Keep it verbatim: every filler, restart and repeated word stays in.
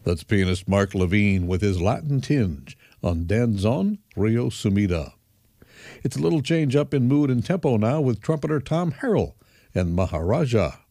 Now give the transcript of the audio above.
That's pianist Mark Levine with his Latin tinge on Danzon Rio Sumida. It's a little change up in mood and tempo now with trumpeter Tom Harrell and Maharaja.